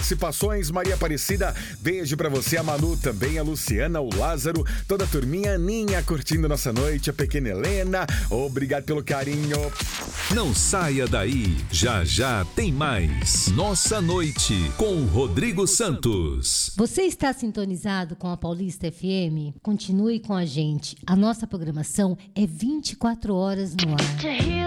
Participações, Maria Aparecida, beijo pra você, a Manu também, a Luciana, o Lázaro, toda a turminha, Aninha curtindo nossa noite, a pequena Helena, obrigado pelo carinho. Não saia daí, já já tem mais Nossa Noite com Rodrigo Santos. Você está sintonizado com a Paulista FM? Continue com a gente, a nossa programação é 24 horas no ar.